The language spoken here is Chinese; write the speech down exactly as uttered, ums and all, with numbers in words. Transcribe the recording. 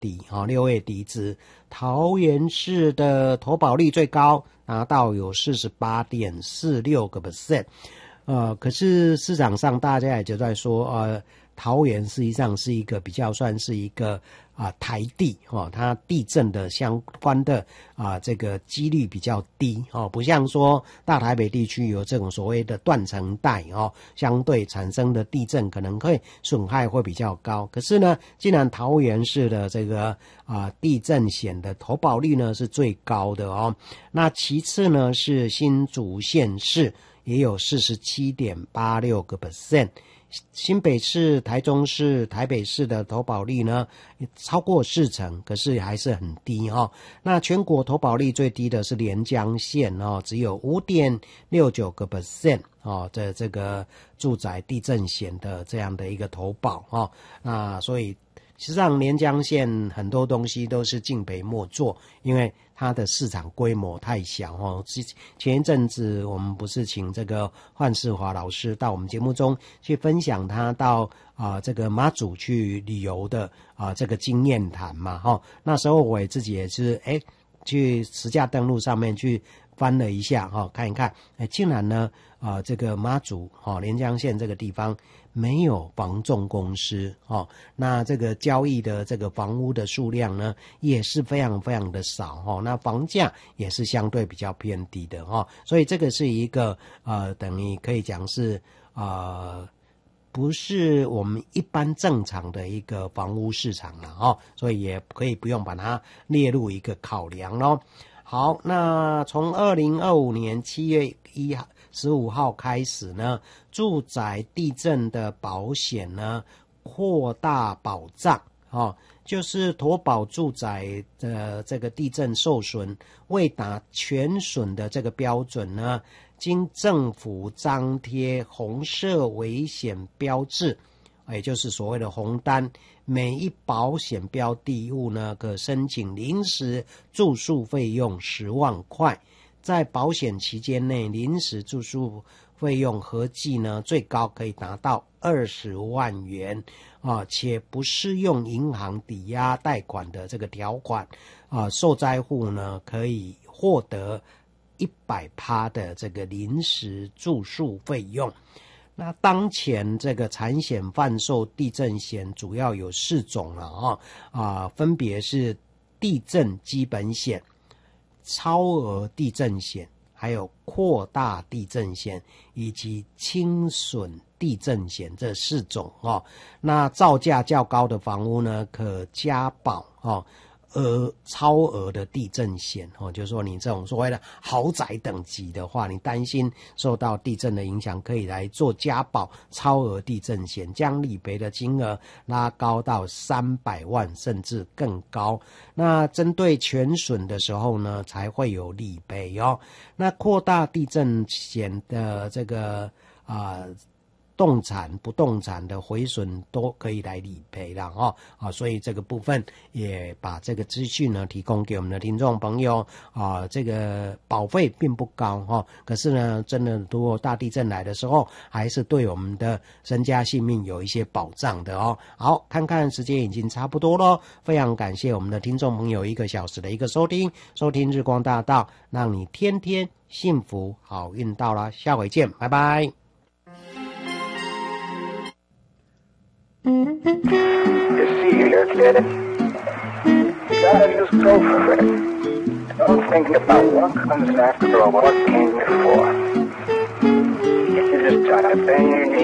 底哦，六月底止，桃园市的投保率最高，达到有 百分之四十八点四六 呃，可是市场上大家也就在说，呃，桃园实际上是一个比较算是一个啊、呃、台地哦，它地震的相关的啊、呃、这个几率比较低哦，不像说大台北地区有这种所谓的断层带哦，相对产生的地震可能会损害会比较高。可是呢，既然桃园市的这个啊、呃、地震险的投保率呢是最高的哦，那其次呢是新竹县市。也有 百分之四十七点八六 新北市、台中市、台北市的投保率呢超过四成，可是还是很低哦。那全国投保率最低的是连江县哦，只有 百分之五点六九 哦，这这个住宅地震险的这样的一个投保哦。那所以实际上连江县很多东西都是敬北莫做，因为它的市场规模太小哦。前一阵子我们不是请这个范世华老师到我们节目中去分享他到啊、呃、这个马祖去旅游的啊、呃、这个经验谈嘛哈、哦。那时候我也自己也是哎去实价登录上面去翻了一下哈、哦，看一看，哎竟然呢啊、呃、这个马祖哈、哦、连江县这个地方没有房仲公司哦，那这个交易的这个房屋的数量呢也是非常非常的少哦，那房价也是相对比较偏低的哦，所以这个是一个呃等于可以讲是呃不是我们一般正常的一个房屋市场了哦，所以也可以不用把它列入一个考量咯。好，那从二零二五年七月一号十五号开始呢，住宅地震的保险呢扩大保障哦，就是投保住宅的这个地震受损未达全损的这个标准呢，经政府张贴红色危险标志，也就是所谓的红单，每一保险标的物呢可申请临时住宿费用十万块。在保险期间内，临时住宿费用合计呢最高可以达到二十万元啊，且不适用银行抵押贷款的这个条款啊，受灾户呢可以获得一百趴的这个临时住宿费用。那当前这个产险贩售地震险主要有四种了啊啊，分别是地震基本险、超额地震险，还有扩大地震险以及轻损地震险这四种哦。那造价较高的房屋呢，可加保哦。额超额的地震险哦，就是说你这种所谓的豪宅等级的话，你担心受到地震的影响，可以来做加保超额地震险，将理赔的金额拉高到三百万甚至更高。那针对全损的时候呢，才会有理赔哦。那扩大地震险的这个啊。呃动产、不动产的毁损都可以来理赔了哦啊，所以这个部分也把这个资讯呢提供给我们的听众朋友啊。这个保费并不高哈、哦，可是呢，真的如果大地震来的时候，还是对我们的身家性命有一些保障的哦。好，看看时间已经差不多咯，非常感谢我们的听众朋友一个小时的一个收听，收听日光大道，让你天天幸福好运到了，下回见，拜拜。 You see here, kid, you gotta just go for it. Don't think about what comes after or what came before. You just gotta bang